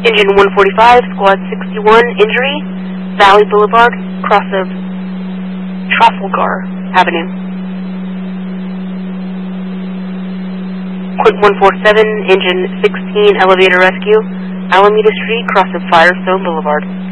Engine 145, Squad 61, injury, Valley Boulevard, cross of Trafalgar Avenue. Quint 147, Engine 16, elevator rescue, Alameda Street, cross of Firestone Boulevard.